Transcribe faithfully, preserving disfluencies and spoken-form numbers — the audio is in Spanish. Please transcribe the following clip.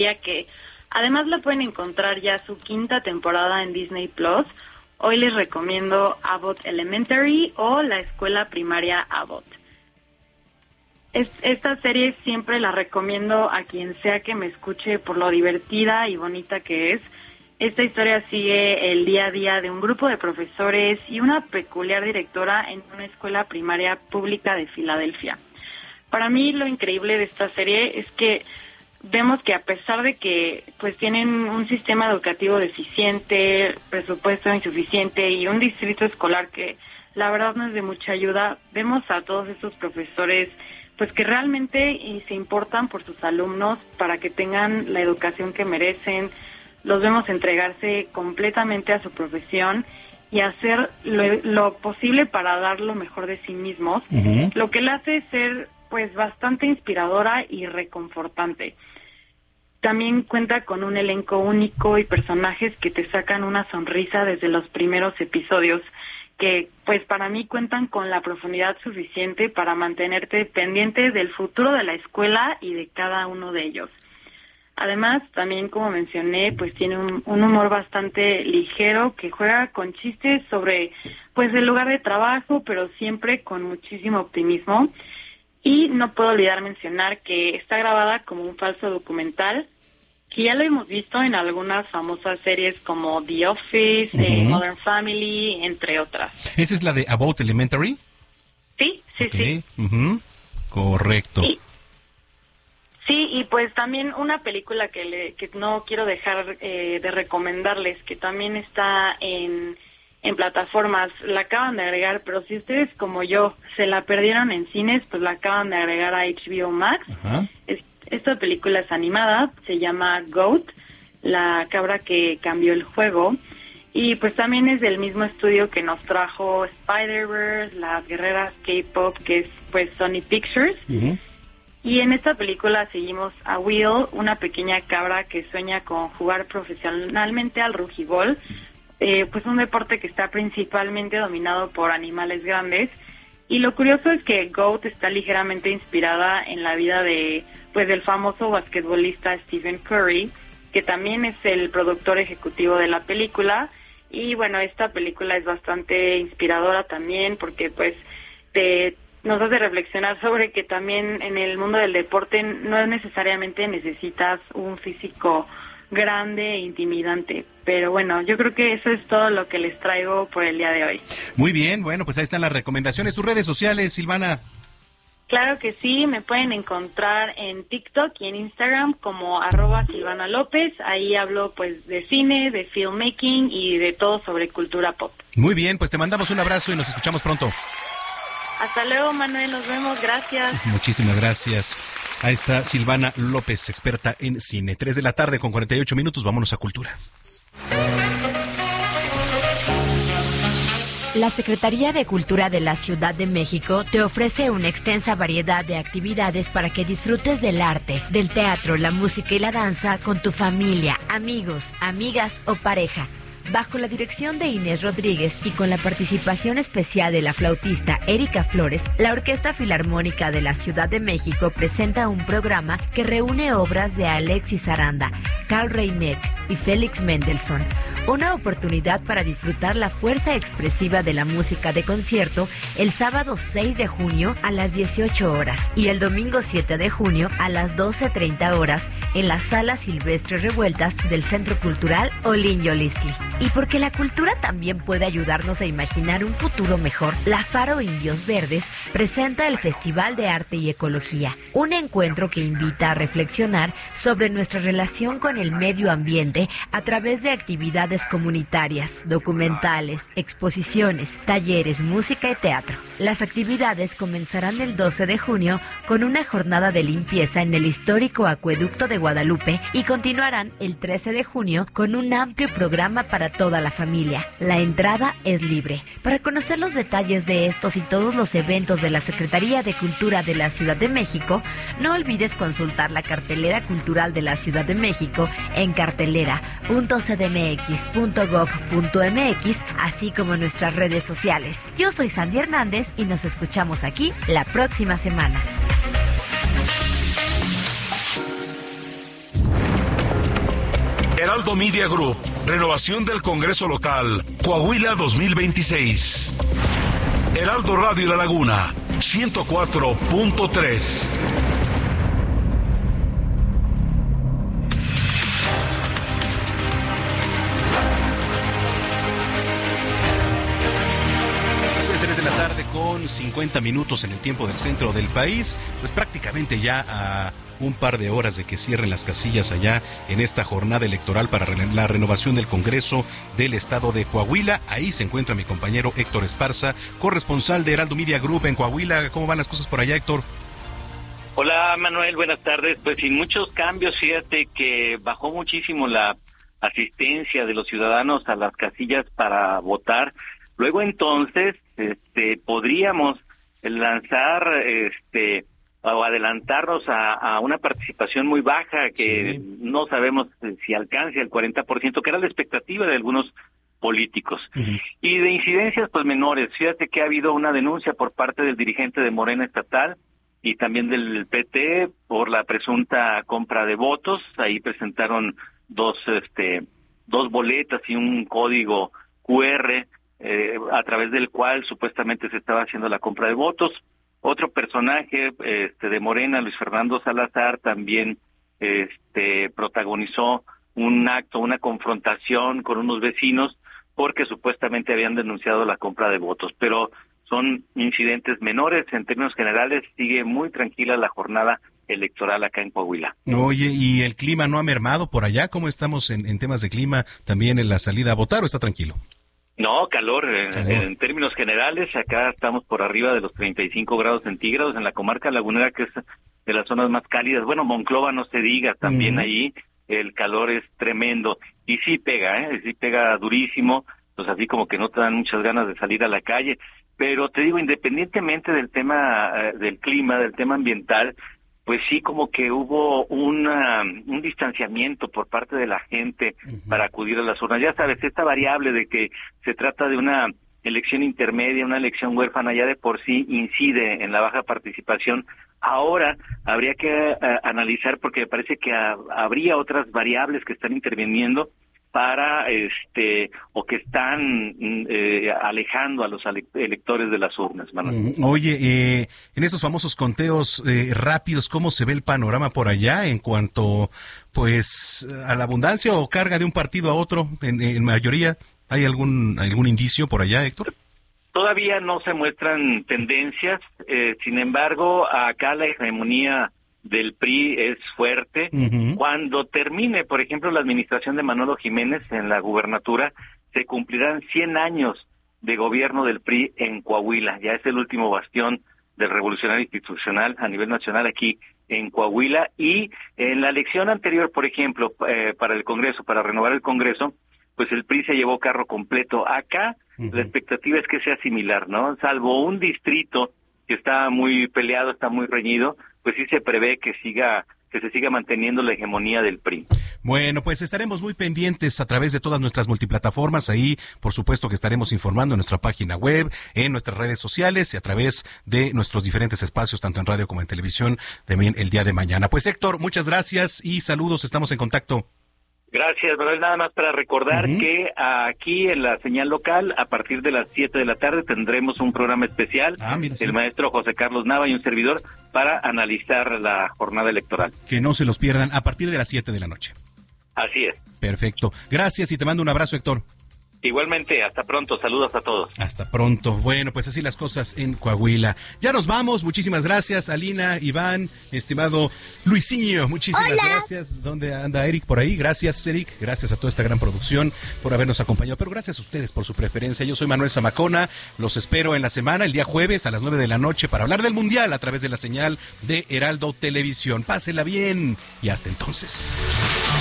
que además la pueden encontrar ya su quinta temporada en Disney Plus. Hoy les recomiendo Abbott Elementary o la escuela primaria Abbott. Es, esta serie siempre la recomiendo a quien sea que me escuche por lo divertida y bonita que es. Esta historia sigue el día a día de un grupo de profesores y una peculiar directora en una escuela primaria pública de Filadelfia. Para mí lo increíble de esta serie es que vemos que a pesar de que pues tienen un sistema educativo deficiente, presupuesto insuficiente y un distrito escolar que la verdad no es de mucha ayuda, vemos a todos estos profesores pues que realmente y se importan por sus alumnos para que tengan la educación que merecen. Los vemos entregarse completamente a su profesión y hacer lo, lo posible para dar lo mejor de sí mismos, uh-huh. Lo que le hace ser pues bastante inspiradora y reconfortante. También cuenta con un elenco único y personajes que te sacan una sonrisa desde los primeros episodios, que pues para mí cuentan con la profundidad suficiente para mantenerte pendiente del futuro de la escuela y de cada uno de ellos. Además, también como mencioné, pues tiene un, un humor bastante ligero que juega con chistes sobre pues el lugar de trabajo, pero siempre con muchísimo optimismo. Y no puedo olvidar mencionar que está grabada como un falso documental, que ya lo hemos visto en algunas famosas series como The Office, uh-huh. eh, Modern Family, entre otras. ¿Esa es la de Abbott Elementary? Sí, sí, okay. sí. Uh-huh. Correcto. Sí. Sí, y pues también una película que, le, que no quiero dejar eh, de recomendarles, que también está en, en plataformas, la acaban de agregar, pero si ustedes como yo se la perdieron en cines, pues la acaban de agregar a H B O Max. Uh-huh. Es, esta película es animada, se llama Goat, la cabra que cambió el juego, y pues también es del mismo estudio que nos trajo Spider-Verse, Las Guerreras K-Pop, que es pues Sony Pictures. Uh-huh. Y en esta película seguimos a Will, una pequeña cabra que sueña con jugar profesionalmente al rugibol, eh, pues un deporte que está principalmente dominado por animales grandes. Y lo curioso es que Goat está ligeramente inspirada en la vida de pues del famoso basquetbolista Stephen Curry, que también es el productor ejecutivo de la película. Y bueno, esta película es bastante inspiradora también porque pues te nos hace reflexionar sobre que también en el mundo del deporte no necesariamente necesitas un físico grande e intimidante. Pero bueno, yo creo que eso es todo lo que les traigo por el día de hoy. Muy bien, bueno, pues ahí están las recomendaciones. ¿Tus redes sociales, Silvana? Claro que sí, me pueden encontrar en TikTok y en Instagram como arroba Silvana López. Ahí hablo pues de cine, de filmmaking y de todo sobre cultura pop. Muy bien, pues te mandamos un abrazo y nos escuchamos pronto. Hasta luego, Manuel, nos vemos, gracias. Muchísimas gracias. Ahí está Silvana López, experta en cine. Tres de la tarde con cuarenta y ocho minutos, vámonos a Cultura. La Secretaría de Cultura de la Ciudad de México te ofrece una extensa variedad de actividades para que disfrutes del arte, del teatro, la música y la danza con tu familia, amigos, amigas o pareja. Bajo la dirección de Inés Rodríguez y con la participación especial de la flautista Erika Flores, la Orquesta Filarmónica de la Ciudad de México presenta un programa que reúne obras de Alexis Aranda, Carl Reineck y Félix Mendelssohn. Una oportunidad para disfrutar la fuerza expresiva de la música de concierto el sábado seis de junio a las dieciocho horas y el domingo siete de junio a las doce treinta horas en la Sala Silvestre Revueltas del Centro Cultural Olin Yolistli. Y porque la cultura también puede ayudarnos a imaginar un futuro mejor, la Faro Indios Verdes presenta el Festival de Arte y Ecología, un encuentro que invita a reflexionar sobre nuestra relación con el medio ambiente a través de actividades comunitarias, documentales, exposiciones, talleres, música y teatro. Las actividades comenzarán el doce de junio con una jornada de limpieza en el histórico Acueducto de Guadalupe y continuarán el trece de junio con un amplio programa para toda la familia. La entrada es libre. Para conocer los detalles de estos y todos los eventos de la Secretaría de Cultura de la Ciudad de México, no olvides consultar la cartelera cultural de la Ciudad de México en cartelera punto c d m x punto gov punto m x, así como en nuestras redes sociales. Yo soy Sandy Hernández y nos escuchamos aquí la próxima semana. Heraldo Media Group, renovación del Congreso Local, Coahuila dos mil veintiséis. Heraldo Radio La Laguna, ciento cuatro punto tres. tres de la tarde con cincuenta minutos en el tiempo del centro del país, pues prácticamente ya a un par de horas de que cierren las casillas allá en esta jornada electoral para la renovación del Congreso del Estado de Coahuila. Ahí se encuentra mi compañero Héctor Esparza, corresponsal de Heraldo Media Group en Coahuila. ¿Cómo van las cosas por allá, Héctor? Hola, Manuel, buenas tardes. Pues sin muchos cambios, fíjate que bajó muchísimo la asistencia de los ciudadanos a las casillas para votar. Luego entonces, este, podríamos lanzar, este, o adelantarnos a, a una participación muy baja que sí. No sabemos si alcance el cuarenta por ciento, que era la expectativa de algunos políticos. Uh-huh. Y de incidencias, pues menores. Fíjate que ha habido una denuncia por parte del dirigente de Morena estatal y también del P T por la presunta compra de votos. Ahí presentaron dos, este, dos boletas y un código cu erre. Eh, a través del cual supuestamente se estaba haciendo la compra de votos. Otro personaje este, de Morena, Luis Fernando Salazar, también este, protagonizó un acto, una confrontación con unos vecinos porque supuestamente habían denunciado la compra de votos. Pero son incidentes menores. En términos generales, sigue muy tranquila la jornada electoral acá en Coahuila. Oye, ¿y el clima no ha mermado por allá? ¿Cómo estamos en, en temas de clima también en la salida a votar o está tranquilo? No, calor, calor. En, en términos generales, acá estamos por arriba de los treinta y cinco grados centígrados en la comarca lagunera, que es de las zonas más cálidas. Bueno, Monclova no se diga, también uh-huh. Ahí el calor es tremendo. Y sí pega, ¿eh? Sí pega durísimo, pues así como que no te dan muchas ganas de salir a la calle. Pero te digo, independientemente del tema uh, del clima, del tema ambiental, pues sí, como que hubo una, un distanciamiento por parte de la gente uh-huh. para acudir a las urnas. Ya sabes, esta variable de que se trata de una elección intermedia, una elección huérfana, ya de por sí incide en la baja participación. Ahora habría que uh, analizar, porque me parece que uh, habría otras variables que están interviniendo para, este, o que están eh, alejando a los electores de las urnas, Manuel. Oye, eh, en estos famosos conteos eh, rápidos, ¿cómo se ve el panorama por allá en cuanto, pues, a la abundancia o carga de un partido a otro en, en mayoría? ¿Hay algún algún indicio por allá, Héctor? Todavía no se muestran tendencias, eh, sin embargo, acá la hegemonía del P R I es fuerte. Uh-huh. Cuando termine, por ejemplo, la administración de Manolo Jiménez en la gubernatura, se cumplirán cien años de gobierno del P R I en Coahuila. Ya es el último bastión del revolucionario institucional a nivel nacional aquí en Coahuila. Y en la elección anterior, por ejemplo, eh, para el Congreso, para renovar el Congreso, pues el P R I se llevó carro completo. Acá uh-huh. La expectativa es que sea similar, ¿no? Salvo un distrito que está muy peleado, está muy reñido, pues sí se prevé que siga que se siga manteniendo la hegemonía del P R I. Bueno, pues estaremos muy pendientes a través de todas nuestras multiplataformas. Ahí, por supuesto, que estaremos informando en nuestra página web, en nuestras redes sociales y a través de nuestros diferentes espacios, tanto en radio como en televisión, también el día de mañana. Pues Héctor, muchas gracias y saludos, estamos en contacto. Gracias, Manuel. Nada más para recordar uh-huh. que aquí en la señal local, a partir de las siete de la tarde, tendremos un programa especial, ah, mira, sí. El maestro José Carlos Nava y un servidor, para analizar la jornada electoral. Que no se los pierdan a partir de las siete de la noche. Así es. Perfecto. Gracias y te mando un abrazo, Héctor. Igualmente, hasta pronto, saludos a todos. Hasta pronto. Bueno, pues así las cosas en Coahuila. Ya nos vamos, muchísimas gracias, Alina, Iván, estimado Luisinho, muchísimas Hola. gracias. ¿Dónde anda Eric? Por ahí. Gracias, Eric, gracias a toda esta gran producción por habernos acompañado, pero gracias a ustedes por su preferencia. Yo soy Manuel Zamacona, los espero en la semana, el día jueves a las nueve de la noche para hablar del Mundial a través de la señal de Heraldo Televisión. Pásela bien y hasta entonces.